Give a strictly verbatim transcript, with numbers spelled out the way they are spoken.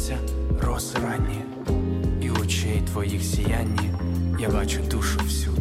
сонця, роси ранні, і очей твоїх сіянні, я бачу душу всюди.